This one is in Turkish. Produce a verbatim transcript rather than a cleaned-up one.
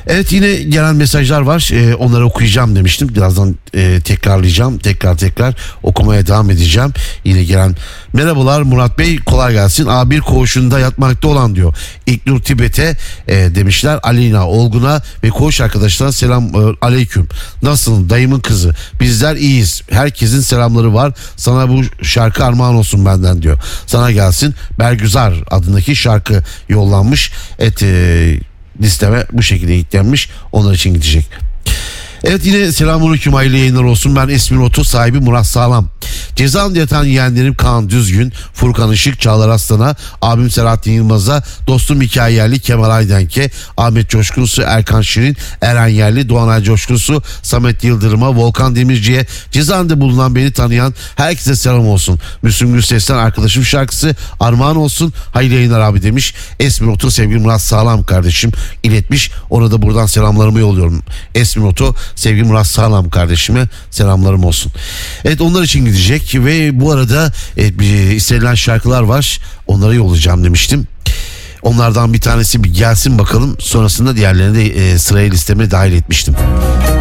Evet, yine gelen mesajlar var. Ee, onları okuyacağım demiştim. Birazdan e, tekrarlayacağım. Tekrar tekrar okumaya devam edeceğim. Yine gelen merhabalar Murat Bey, kolay gelsin. A bir koğuşunda yatmakta olan diyor. İlknur Tibet'e e, demişler. Alina Olgun'a ve koğuş arkadaşlarına selam e, aleyküm. Nasılsın dayımın kızı? Bizler iyiyiz. Herkesin selamları var. Sana bu şarkı armağan olsun benden diyor. Sana gelsin. Bergüzar adındaki şarkı yollanmış. Et e, listeme bu şekilde yüklenmiş. Onlar için gidecek. Evet, yine selamünaleyküm, hayırlı yayınlar olsun. Ben İsmin Oto sahibi Murat Sağlam. Cezaevinde yatan yeğenlerim Kaan Düzgün, Furkan Işık, Çağlar Aslan'a, abim Selahattin Yılmaz'a, dostum Hikaye Yerli, Kemal Aydenk'e, Ahmet Coşkunsu, Erkan Şirin, Eren Yerli, Doğanay Coşkunsu, Samet Yıldırım'a, Volkan Demirci'ye, cezaevinde bulunan beni tanıyan herkese selam olsun. Müslüm Gürses'ten arkadaşım şarkısı armağan olsun. Hayırlı yayınlar abi demiş. Esmin Oto sevgili Murat Sağlam kardeşim iletmiş. Ona da buradan selamlarımı yolluyorum. Esmin Oto sevgili Murat Sağlam kardeşime selamlarım olsun. Evet, onlar için gidecek ve bu arada e, istenilen şarkılar var. Onlara yollayacağım demiştim. Onlardan bir tanesi bir gelsin bakalım. Sonrasında diğerlerini de e, sıraya listeme dahil etmiştim.